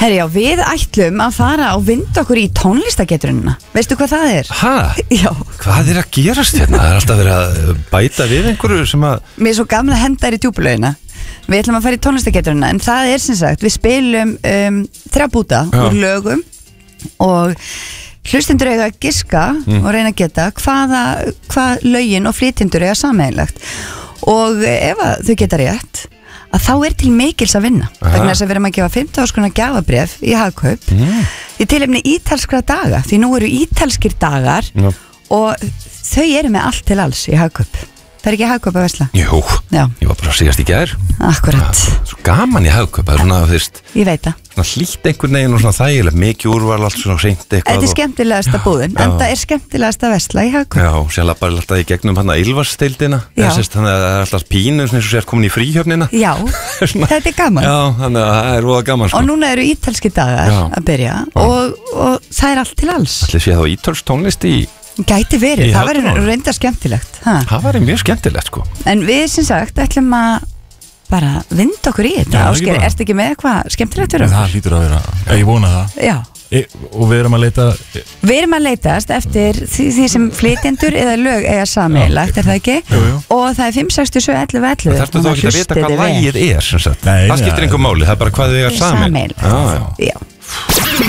Herri, já, við ætlum að fara og vinda okkur í tónlistagetrunina. Veistu hvað það er? Hæ? Já. Hvað að gerast hérna? Það alltaf verið að bæta við einhverju sem að... Mér svo gamla að henda í djúpulögina. Við ætlum að fara í tónlistagetrunina, en það er sem sagt, við spilum 3 búta úr lögum og hlustendur eiga að giska og reyna að geta hvað lögin og flytjendur eiga sameiginlegt. Og ef þau geta rétt, að þá er til mikils að vinna. Vegna þess að við erum að gefa 15.000 króna gjafabréf í Hagkaup í tilefni ítalskra daga, því nú eru ítalskir dagar og þau eru með allt til alls í Hagkaup. Það er ekki Hagkaup að versla? Jú, ég var bara að sigast í gær. Akkurat. Svo gaman í Hagkaup, það er svona, fyrst. Ég veit það. Svona hlýtt einhvern veginn og svona þægilegt, mikið úrval, allt svona hreint eitthvað. Þetta er skemmtilegasta búðin, en það er skemmtilegasta versla í Hagkaup. Já, sér bara alltaf í gegnum hann að Ylfarsdeildina. Þannig að það er alltaf pínu eins og sér komin í fríhjöfnina. Já, þetta er gaman. Já, þannig að það er roða gaman, sko. Og núna eru ítalski dagar að byrja og það er allt til alls. Ætli sé þá ítölsk tónlist í... Gæti verið, það væri reynda skemmtilegt. Það væri mjög skemmtilegt, sko. En við sem sagt ætlum að bara vinda okkur í þetta. Ásgeir, ertu ekki með eitthvað skemmtilegt fyrir okkur? Það hlýtur að vera, ég vona það. Já. Og við erum að leita... Við erum að leitast eftir því sem flytjendur eða lög eiga sameiginlegt, er það ekki? Jú. Og það er 5, 6, 7, 11, 11. Það þarftu þá ekki að vita hvað lagið er, sem sagt. Það skiptir einhver máli, það er bara hvað þau eiga sameiginlegt.